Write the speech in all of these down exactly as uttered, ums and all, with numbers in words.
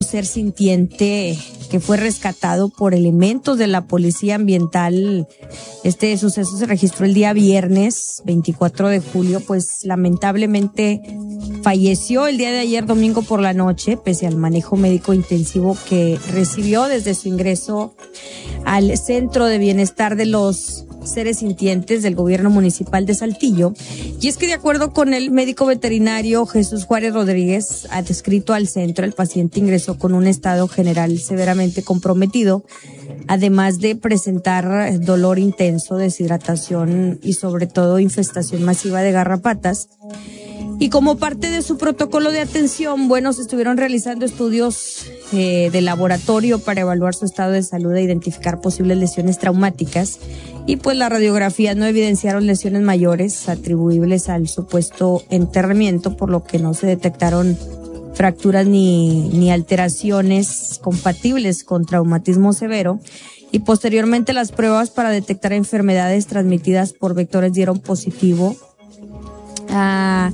ser sintiente que fue rescatado por elementos de la Policía Ambiental. Este suceso se registró el día viernes veinticuatro de julio, pues lamentablemente falleció el día de ayer domingo por la noche, pese al manejo médico intensivo que recibió desde su ingreso al Centro de Bienestar de los Seres Sintientes del Gobierno Municipal de Saltillo. Y es que de acuerdo con el médico veterinario Jesús Juárez Rodríguez, adscrito al centro, el paciente ingresó con un estado general severamente comprometido, además de presentar dolor intenso, deshidratación y sobre todo infestación masiva de garrapatas. Y como parte de su protocolo de atención, bueno, se estuvieron realizando estudios eh, de laboratorio para evaluar su estado de salud e identificar posibles lesiones traumáticas. Y pues las radiografías no evidenciaron lesiones mayores atribuibles al supuesto enterramiento, por lo que no se detectaron fracturas ni, ni alteraciones compatibles con traumatismo severo. Y posteriormente las pruebas para detectar enfermedades transmitidas por vectores dieron positivo a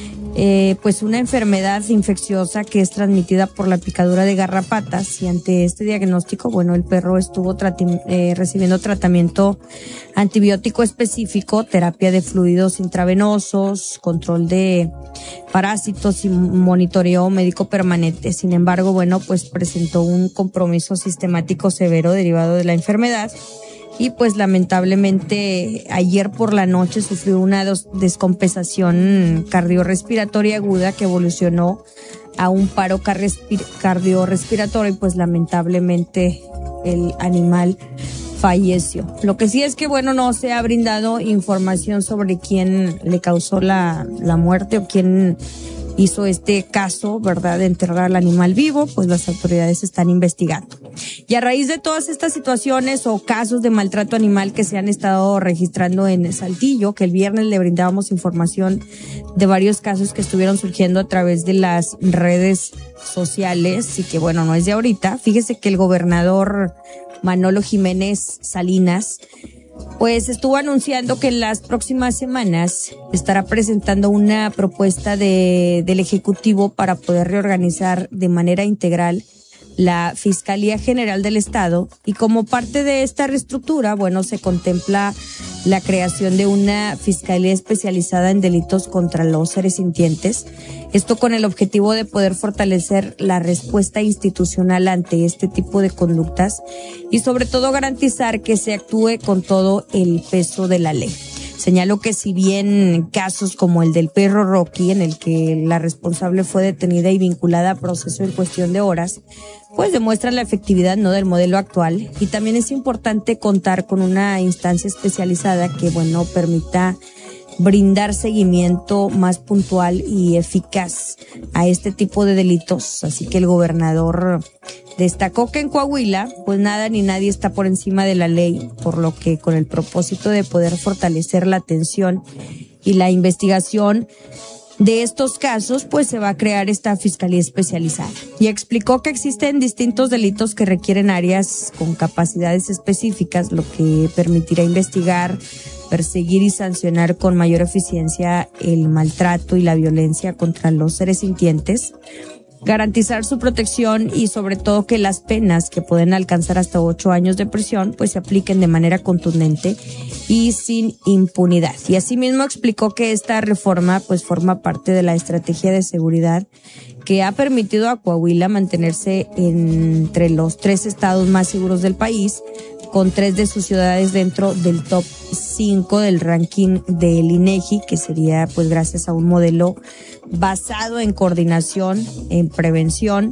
eh, pues una enfermedad infecciosa que es transmitida por la picadura de garrapatas. Y ante este diagnóstico, bueno, el perro estuvo trati- eh, recibiendo tratamiento antibiótico específico, terapia de fluidos intravenosos, control de parásitos y monitoreo médico permanente. Sin embargo, bueno, pues presentó un compromiso sistemático severo derivado de la enfermedad. Y pues lamentablemente ayer por la noche sufrió una dos- descompensación cardiorrespiratoria aguda que evolucionó a un paro carrespi- cardiorrespiratorio y pues lamentablemente el animal falleció. Lo que sí es que bueno, no se ha brindado información sobre quién le causó la, la muerte o quién hizo este caso, ¿verdad?, de enterrar al animal vivo. Pues las autoridades están investigando. Y a raíz de todas estas situaciones o casos de maltrato animal que se han estado registrando en Saltillo, que el viernes le brindábamos información de varios casos que estuvieron surgiendo a través de las redes sociales y que bueno, no es de ahorita. Fíjese que el gobernador Manolo Jiménez Salinas pues estuvo anunciando que en las próximas semanas estará presentando una propuesta de, del Ejecutivo para poder reorganizar de manera integral la Fiscalía General del Estado. Y como parte de esta reestructura, bueno, se contempla la creación de una fiscalía especializada en delitos contra los seres sintientes. Esto con el objetivo de poder fortalecer la respuesta institucional ante este tipo de conductas y sobre todo garantizar que se actúe con todo el peso de la ley. Señaló que si bien casos como el del perro Rocky, en el que la responsable fue detenida y vinculada a proceso en cuestión de horas, pues demuestran la efectividad no del modelo actual. Y también es importante contar con una instancia especializada que, bueno, permita brindar seguimiento más puntual y eficaz a este tipo de delitos. Así que el gobernador destacó que en Coahuila, pues nada ni nadie está por encima de la ley, por lo que con el propósito de poder fortalecer la atención y la investigación de estos casos, pues se va a crear esta fiscalía especializada. Y explicó que existen distintos delitos que requieren áreas con capacidades específicas, lo que permitirá investigar, perseguir y sancionar con mayor eficiencia el maltrato y la violencia contra los seres sintientes, garantizar su protección y sobre todo que las penas, que pueden alcanzar hasta ocho años de prisión, pues se apliquen de manera contundente y sin impunidad. Y asimismo explicó que esta reforma pues forma parte de la estrategia de seguridad que ha permitido a Coahuila mantenerse entre los tres estados más seguros del país, con tres de sus ciudades dentro del top cinco del ranking del INEGI, que sería pues gracias a un modelo basado en coordinación, en prevención,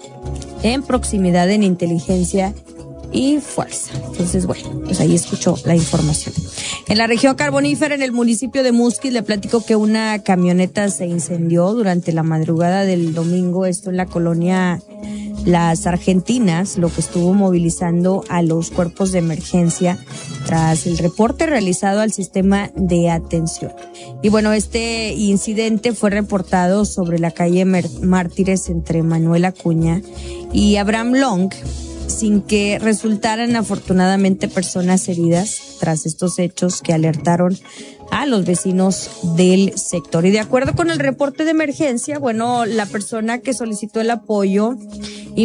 en proximidad, en inteligencia y fuerza. Entonces, bueno, pues ahí escuchó la información. En la región carbonífera, en el municipio de Musquis, le platico que una camioneta se incendió durante la madrugada del domingo, esto en la colonia Las Argentinas, lo que estuvo movilizando a los cuerpos de emergencia tras el reporte realizado al sistema de atención. Y bueno, este incidente fue reportado sobre la calle Mártires entre Manuel Acuña y Abraham Long, sin que resultaran afortunadamente personas heridas tras estos hechos que alertaron a los vecinos del sector. Y de acuerdo con el reporte de emergencia, bueno, la persona que solicitó el apoyo